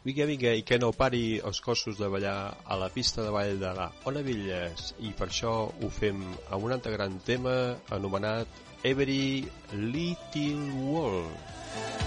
Vinga, i que no pari els cossos de ballar a la pista de ball de la Ona Villes, i per això ho fem amb un altre gran tema anomenat Every Little World.